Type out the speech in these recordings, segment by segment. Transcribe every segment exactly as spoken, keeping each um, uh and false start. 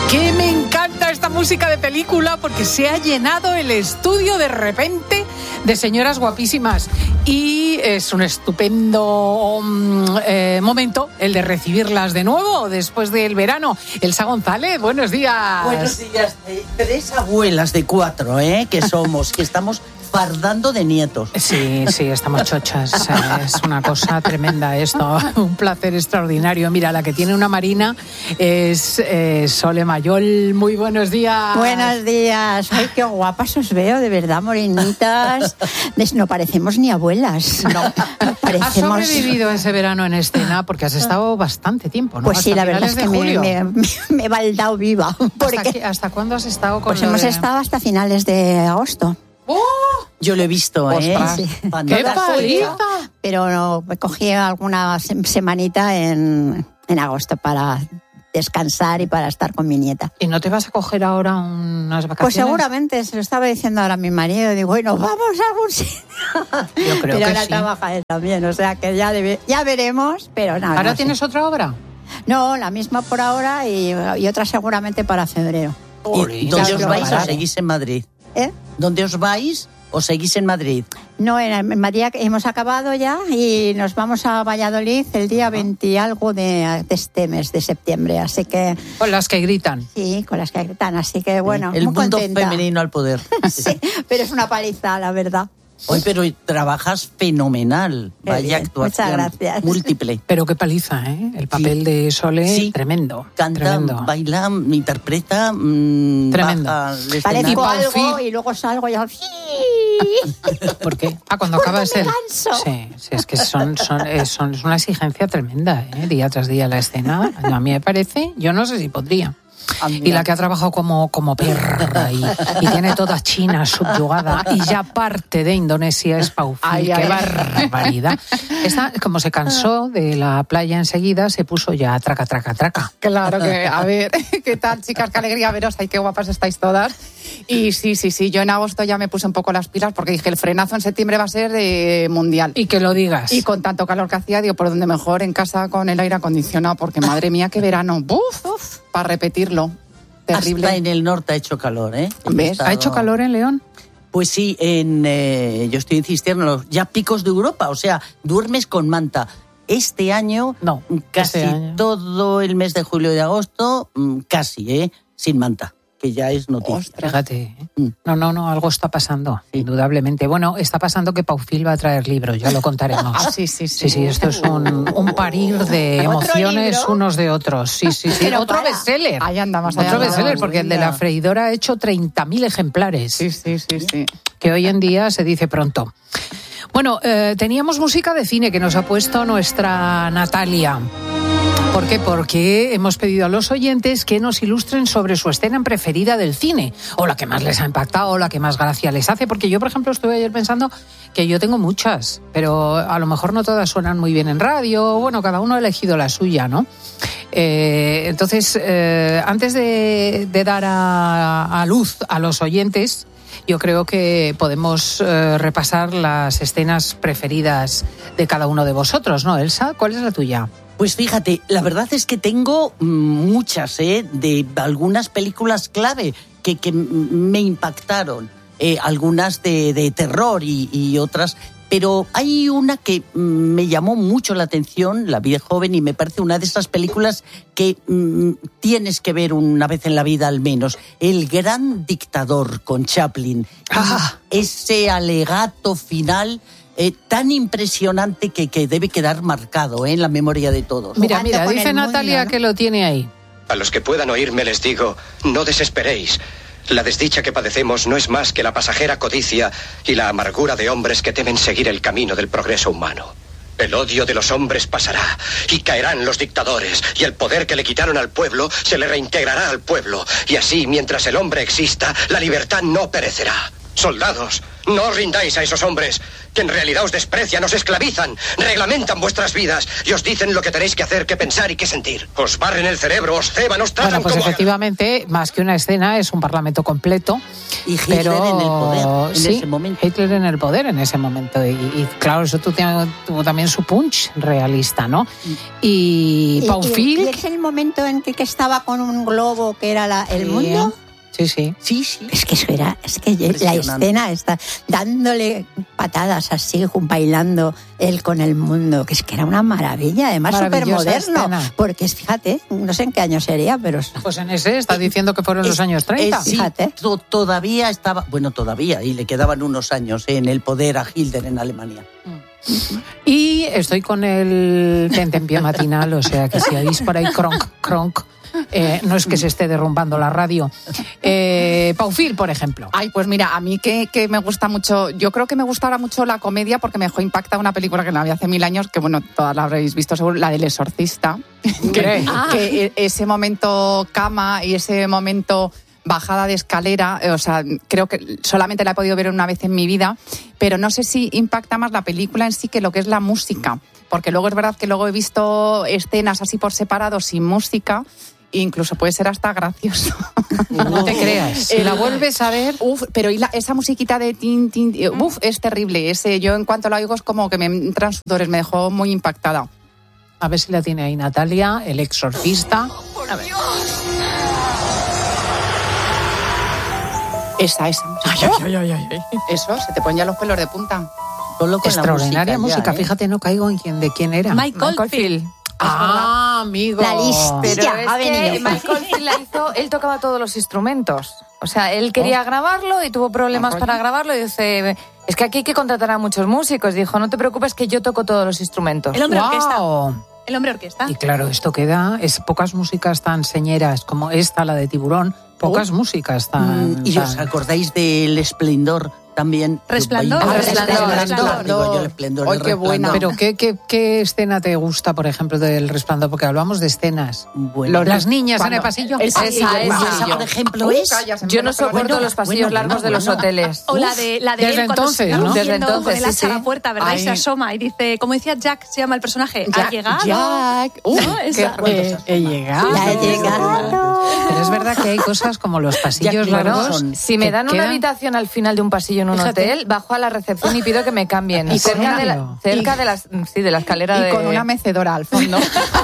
Que me encanta esta música de película porque se ha llenado el estudio de repente de señoras guapísimas y es un estupendo eh, momento el de recibirlas de nuevo después del verano. Elsa González, buenos días. Buenos días. Tres abuelas de cuatro, ¿eh? Que somos, que estamos fardando de nietos. Sí, sí, estamos chochas. Es una cosa tremenda esto. Un placer extraordinario. Mira, la que tiene una marina es eh, Sole Mayol. Muy buenos días. Buenos días. Ay, qué guapas os veo, de verdad, morenitas. No parecemos ni abuelas. No. Parecemos... Has sobrevivido ese verano en escena porque has estado bastante tiempo, ¿no? Pues sí, hasta la verdad es que me, me, me he baldado viva. Porque... ¿Hasta, qué, ¿Hasta cuándo has estado con Pues hemos de... estado hasta finales de agosto. ¡Oh! Yo lo he visto, ¿eh? Sí. ¡Qué paliza! Pero no, me cogí alguna semanita en, en agosto para descansar y para estar con mi nieta. ¿Y no te vas a coger ahora unas vacaciones? Pues seguramente, se lo estaba diciendo ahora a mi marido. Digo, bueno, vamos a algún sitio. Yo creo pero que ahora sí. trabaja él también, o sea que ya, debe, ya veremos, pero nada. ¿Ahora no tienes sé. otra obra? No, la misma por ahora y, y otra seguramente para febrero. ¿Y dónde os vais o seguís en Madrid? ¿Eh? ¿Dónde os vais o seguís en Madrid? No, en Madrid hemos acabado ya y nos vamos a Valladolid el día veinte y algo de, de este mes de septiembre, así que... Con las que gritan. Sí, con las que gritan, así que bueno, El muy mundo contenta. femenino al poder. Sí, pero es una paliza, la verdad. Hoy, pero trabajas fenomenal. Qué Vaya bien, actuación. muchas gracias. Múltiple. Pero qué paliza, ¿eh? El papel Sí. de Sole, Sí. tremendo. Canta, tremendo. baila, interpreta. Mmm, Tremendo. baja al escenario. Parezco Pau algo Fil. y luego salgo y hago... ¿Por qué? Ah, cuando Porque acaba de me ser. canso. Sí, sí, es que son, son, es, son, es una exigencia tremenda, ¿eh? Día tras día la escena. A mí me parece, yo no sé si podría. Y la que ha trabajado como, como perra y, y tiene toda China subyugada y ya parte de Indonesia es Pau Fil. Ay, ¡Qué ay. barbaridad! Esta, como se cansó de la playa enseguida, se puso ya traca, traca, traca. Claro que, a ver, ¿qué tal, chicas? Qué alegría veros, ay, qué guapas estáis todas. Y sí, sí, sí, yo en agosto ya me puse un poco las pilas porque dije, el frenazo en septiembre va a ser eh, mundial. Y que lo digas. Y con tanto calor que hacía, digo, por donde mejor en casa con el aire acondicionado, porque madre mía, qué verano. ¡Buf! Uf, para repetirlo. Terrible. Hasta en el norte ha hecho calor, ¿eh? ¿Ves? Estado- ¿Ha hecho calor en León? Pues sí, en, eh, yo estoy en Cisterna, ya picos de Europa, o sea, duermes con manta. Este año, No, casi este año. todo el mes de julio y de agosto, mm, casi, ¿eh? Sin manta, que ya es noticia. Ostras. Fíjate. ¿eh? Mm. No, no, no, algo está pasando, Sí. indudablemente. Bueno, está pasando que Pau Fil va a traer libros, ya lo contaremos. Ah, sí, sí, Sí, sí. sí, esto es un, un parir de ¿Otro emociones libro? unos de otros. Sí, sí, sí. Pero Otro para. bestseller. Ahí andamos, ahí Otro andamos. bestseller, porque el de la freidora ha hecho treinta mil ejemplares, Sí, sí, sí, sí. que hoy en día se dice pronto. Bueno, eh, teníamos música de cine que nos ha puesto nuestra Natalia. ¿Por qué? Porque hemos pedido a los oyentes que nos ilustren sobre su escena preferida del cine, o la que más les ha impactado, o la que más gracia les hace, porque yo, por ejemplo, estuve ayer pensando que yo tengo muchas, pero a lo mejor no todas suenan muy bien en radio, bueno, cada uno ha elegido la suya, ¿no? Eh, entonces, eh, antes de, de dar a, a luz a los oyentes, yo creo que podemos eh, repasar las escenas preferidas de cada uno de vosotros, ¿no, Elsa? ¿Cuál es la tuya? Pues fíjate, la verdad es que tengo mm, muchas, ¿eh? De algunas películas clave que, que m- me impactaron, eh, algunas de, de terror y, y otras, pero hay una que mm, me llamó mucho la atención, la vi de joven, y me parece una de esas películas que mm, tienes que ver una vez en la vida al menos, El Gran Dictador con Chaplin. Ah. Ese alegato final... Eh, tan impresionante que, que debe quedar marcado, ¿eh? En la memoria de todos. Mira, Jugando mira, con dice el mundo, Natalia ¿no? que lo tiene ahí. A los que puedan oírme les digo, no desesperéis. La desdicha que padecemos no es más que la pasajera codicia y la amargura de hombres que temen seguir el camino del progreso humano. El odio de los hombres pasará y caerán los dictadores, y el poder que le quitaron al pueblo se le reintegrará al pueblo, y así, mientras el hombre exista, la libertad no perecerá. Soldados, no os rindáis a esos hombres que en realidad os desprecian, os esclavizan, reglamentan vuestras vidas y os dicen lo que tenéis que hacer, que pensar y que sentir. Os barren el cerebro, os ceban, os tratan Bueno, pues como... efectivamente, más que una escena, es un parlamento completo. Y Hitler pero, en el poder en sí, ese momento. Hitler en el poder en ese momento. Y, y claro, eso tuvo, tuvo también su punch realista, ¿no? Y, Y, Pau y- Fil... y es el momento en que, que estaba con un globo que era la- el Sí. mundo. Sí, sí. Sí, sí. Es que eso era, es que la Impresionante. escena está dándole patadas así, bailando él con el mundo, que es que era una maravilla, además súper Maravillosa moderno, escena. porque es, fíjate, no sé en qué año sería, pero Pues en ese está diciendo que fueron los Es- años treinta. es- sí, Fíjate. to- todavía estaba, bueno, todavía, y le quedaban unos años en el poder a Hitler en Alemania. Y estoy con el tentempié matinal, o sea que si oís por ahí cronk, cronk, eh, no es que se esté derrumbando la radio. Eh, Pau Fil, por ejemplo. Ay, pues mira, a mí que, que me gusta mucho, yo creo que me gusta ahora mucho la comedia porque me dejó impactada una película que no había hace mil años, que bueno, todas la habréis visto seguro, la del Exorcista. Hombre. que, que ese momento cama y ese momento bajada de escalera, eh, o sea, creo que solamente la he podido ver una vez en mi vida, pero no sé si impacta más la película en sí que lo que es la música, porque luego es verdad que luego he visto escenas así por separado sin música, e incluso puede ser hasta gracioso. No te creas. Si la vuelves a ver... Uf, pero y la- esa musiquita de tin, tin, eh, uf, es terrible. Ese, yo en cuanto la oigo es como que me entran sudores, me dejó muy impactada. A ver si la tiene ahí Natalia, el exorcista. A ver. Esa, esa. Eso, se te ponen ya los pelos de punta. Solo con la Extraordinaria música, música, ya, ¿eh? fíjate, no caigo en quién, de quién era. Michael Field. Ah, amigo. La lista. Pero Ya, es ha que venido. Michael Field la hizo, él tocaba todos los instrumentos. O sea, él quería grabarlo y tuvo problemas para grabarlo y dice, es que aquí hay que contratar a muchos músicos. Dijo, no te preocupes que yo toco todos los instrumentos. El hombre Guau. orquesta. El hombre orquesta. Y claro, esto queda, es pocas músicas tan señeras como esta, la de Tiburón, pocas músicas tan... Mm, ¿Y os tan- acordáis del Esplendor también? Resplandor. Ah, Resplandor, Resplandor. Digo yo, el Esplendor. Ay, el qué buena. Resplandor. Pero ¿qué, qué, ¿qué escena te gusta, por ejemplo, del Resplandor? Porque hablamos de escenas. Bueno, Las niñas en Cuando- el pasillo. el Esa, pasillo, esa, el esa, pasillo. por ejemplo, Uh, es... calla, se me Yo no pone los pelos soporto de los pasillos bueno, largos de los bueno. hoteles. O la de, la de Desde él cuando entonces, se va ¿no? Desde viendo entonces, con el sí, hacha a sí. la puerta, ¿verdad? Ay. Y se asoma y dice, como decía Jack, se llama el personaje, ha Jack, llegado. Jack. Uh, ¿No? qué Esa. bueno. Eh, he llegado. Ya he llegado. Pero es verdad que hay cosas como los pasillos Ya, claro, largos. son- Si me que dan una quedan- habitación al final de un pasillo en un Fíjate. hotel, bajo a la recepción y pido que me cambien. ¿En cerca de la, serio? cerca de, las, sí, de la escalera Y de... con una mecedora al fondo.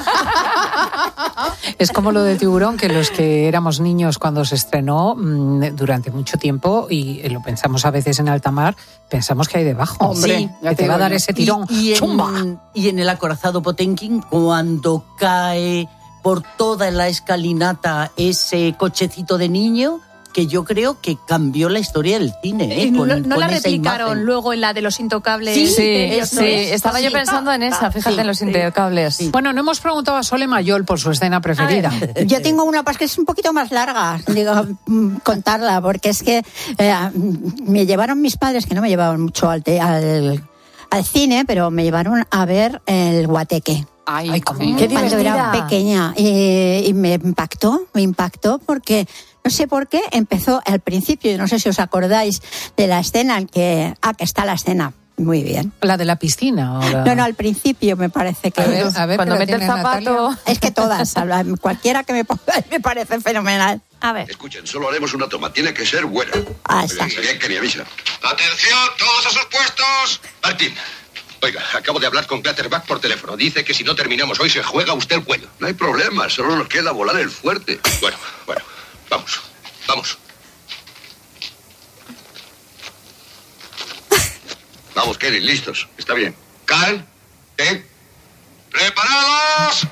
Es como lo de Tiburón, que los que éramos niños cuando se estrenó mmm, durante mucho tiempo, y lo pensamos a veces en alta mar, pensamos que hay debajo. Hombre, Sí, que ya te te va a digo dar yo. ese tirón. Y, y, ¡Chumba! en, y en el acorazado Potemkin, cuando cae por toda la escalinata ese cochecito de niño, que yo creo que cambió la historia del cine. ¿eh? Y no, Con- no con la esa replicaron imagen. luego en la de los intocables. Sí, Sí, misterios, sí, ¿no es? estaba yo Sí. pensando en esa, fíjate, Sí, en los sí. intercables. Sí. Bueno, no hemos preguntado a Sole Mayol por su escena preferida. Yo tengo una, pues que es un poquito más larga, digo, mm, contarla, porque es que eh, me llevaron mis padres, que no me llevaban mucho al, te- al, al cine, pero me llevaron a ver el Guateque. Ay, Ay, cómo- sí. Qué Cuando era divertida. pequeña. Y, y me impactó, me impactó porque no sé por qué empezó al principio, no sé si os acordáis de la escena en que, ah, que está la escena, muy bien. La de la piscina. o la- No, no, al principio me parece que... A ver, a ver, Cuando que la mete el tiene zapato... Natalia. Es que todas, habla- cualquiera que me ponga me parece fenomenal. A ver. Escuchen, solo haremos una toma. Tiene que ser buena. Ah, está. Bien, que ni avisa. ¡Atención, todos a sus puestos! Martín. Oiga, acabo de hablar con Clatterback por teléfono. Dice que si no terminamos hoy se juega usted el cuello. No hay problema, solo nos queda volar el fuerte. Bueno, bueno, vamos, vamos. Vamos, Kenny, listos. Está bien. Cal, ¿eh? ¡Preparados!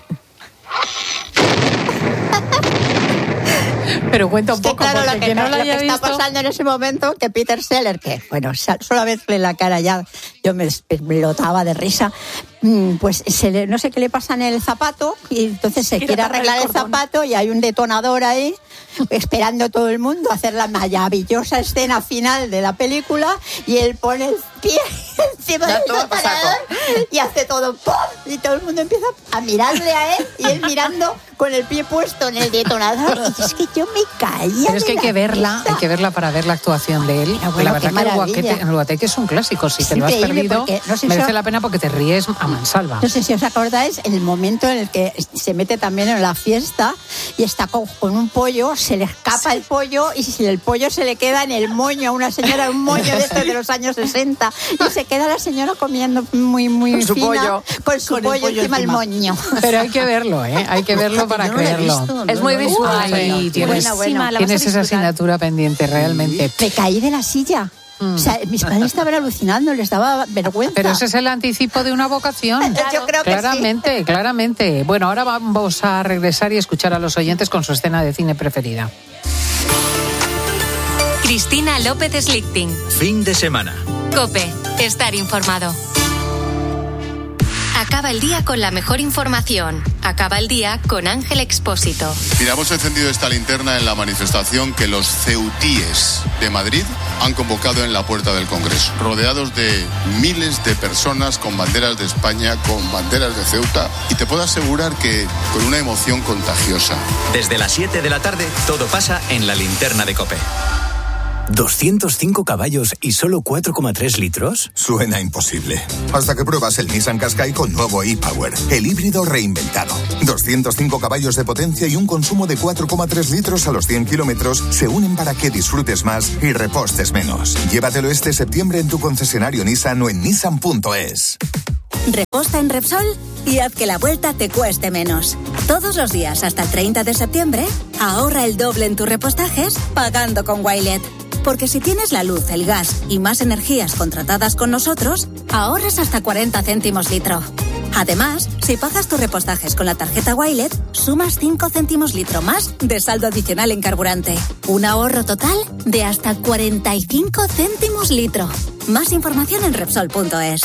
Pero cuenta un Que poco, claro, porque lo que, quien no lo la que haya está visto... pasando en ese momento, que Peter Seller, que bueno, sa- solo a verle la cara ya, yo me explotaba de risa, mm, pues se le- no sé qué le pasa en el zapato, y entonces se Quiere quiere atarle arreglar el el cordón. zapato y hay un detonador ahí, esperando todo el mundo a hacer la maravillosa escena final de la película, y él pone el pie encima del separador y hace todo ¡pum! Y todo el mundo empieza a mirarle a él y él mirando con el pie puesto en el detonador. Y es que yo me caía. Pero es que hay que verla, hay que verla para ver la actuación de él. Bueno, la verdad qué que el maravilla. guateque, el guateque es un clásico. Si Es te lo has increíble perdido, porque, no sé si merece os- la pena porque te ríes a mansalva. No sé si os acordáis el momento en el que se mete también en la fiesta y está con, con un pollo, se le escapa el pollo y si el pollo se le queda en el moño a una señora, un moño de estos de los años sesenta, y se queda la señora comiendo muy, muy Con su fina, pollo. con su Con el pollo, pollo encima encima. el moño. Pero hay que verlo, ¿eh? Hay que verlo para Yo no la he creerlo. visto, Es no muy la he visual. visto. Ay, tienes, Buena, buena. La vas a tienes esa disfrutar. asignatura pendiente, realmente. Me caí de la silla. O sea, mis padres estaban alucinando, les daba vergüenza. Pero ese es el anticipo de una vocación. Yo creo que Claramente, claramente. Bueno, ahora vamos a regresar y escuchar a los oyentes con su escena de cine preferida. Cristina López Slichting. Fin de semana. COPE. Estar informado. Acaba el día con la mejor información. Acaba el día con Ángel Expósito. Mira, hemos encendido esta linterna en la manifestación que los ceutíes de Madrid han convocado en la puerta del Congreso, rodeados de miles de personas con banderas de España, con banderas de Ceuta, y te puedo asegurar que con una emoción contagiosa. Desde las siete de la tarde, todo pasa en la linterna de COPE. ¿doscientos cinco caballos y solo cuatro coma tres litros? Suena imposible. Hasta que pruebas el Nissan Qashqai con nuevo e-Power, el híbrido reinventado. doscientos cinco caballos de potencia y un consumo de cuatro coma tres litros a los cien kilómetros se unen para que disfrutes más y repostes menos. Llévatelo este septiembre en tu concesionario Nissan o en nissan punto es. Reposta en Repsol y haz que la vuelta te cueste menos. Todos los días hasta el treinta de septiembre, ahorra el doble en tus repostajes pagando con Wilet. Porque si tienes la luz, el gas y más energías contratadas con nosotros, ahorras hasta cuarenta céntimos litro. Además, si pagas tus repostajes con la tarjeta Wilet, sumas cinco céntimos litro más de saldo adicional en carburante. Un ahorro total de hasta cuarenta y cinco céntimos litro. Más información en Repsol punto es.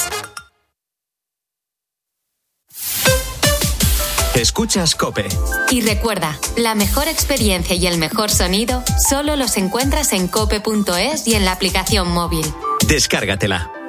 Escuchas COPE. Y recuerda, la mejor experiencia y el mejor sonido solo los encuentras en cope punto es y en la aplicación móvil. Descárgatela.